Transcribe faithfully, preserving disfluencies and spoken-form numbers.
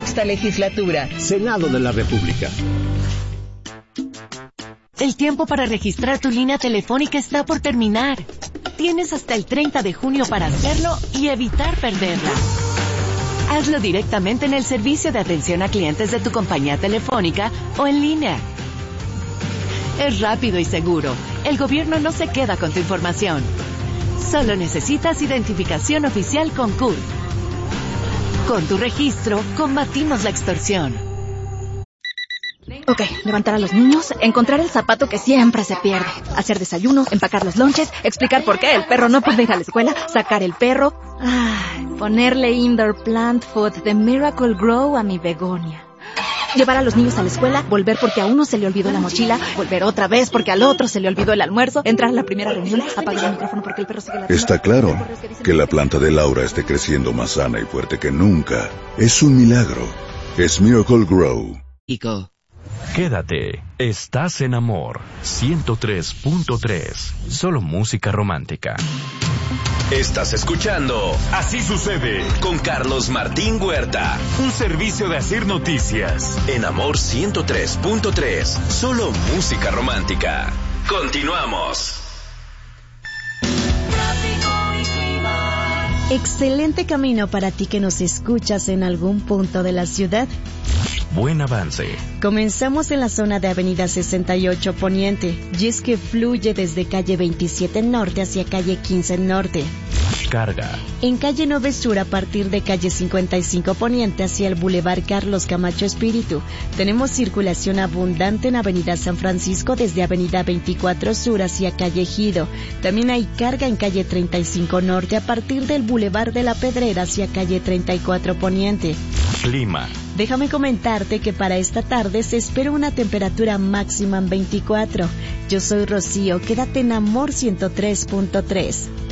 Sexta Legislatura. Senado de la República. El tiempo para registrar tu línea telefónica está por terminar. Tienes hasta el treinta de junio para hacerlo y evitar perderla. Hazlo directamente en el servicio de atención a clientes de tu compañía telefónica o en línea. Es rápido y seguro. El gobierno no se queda con tu información. Solo necesitas identificación oficial con C U R. Con tu registro, combatimos la extorsión. Ok, levantar a los niños, encontrar el zapato que siempre se pierde, hacer desayunos, empacar los lonches, explicar por qué el perro no puede ir a la escuela, sacar el perro, ay, ponerle indoor plant food de Miracle Grow a mi begonia. Llevar a los niños a la escuela, volver porque a uno se le olvidó la mochila, volver otra vez porque al otro se le olvidó el almuerzo, entrar a la primera reunión, apagar el micrófono porque el perro sigue ladrando. Está claro que la planta de Laura esté creciendo más sana y fuerte que nunca. Es un milagro. Es Miracle Grow. Ico. Quédate, estás en Amor ciento tres punto tres, solo música romántica. Estás escuchando Así Sucede con Carlos Martín Huerta. Un servicio de Asir Noticias. En Amor ciento tres punto tres, solo música romántica. Continuamos. Excelente camino para ti que nos escuchas en algún punto de la ciudad. Buen avance. Comenzamos en la zona de Avenida sesenta y ocho Poniente, y es que fluye desde calle veintisiete Norte hacia calle quince Norte. Carga. En calle nueve Sur, a partir de calle cincuenta y cinco Poniente hacia el Boulevard Carlos Camacho Espíritu, tenemos circulación abundante en Avenida San Francisco desde Avenida veinticuatro Sur hacia calle Ejido. También hay carga en calle treinta y cinco Norte a partir del Boulevard de la Pedrera hacia calle treinta y cuatro Poniente. Clima. Déjame comentarte que para esta tarde se espera una temperatura máxima en veinticuatro. Yo soy Rocío, quédate en Amor ciento tres punto tres.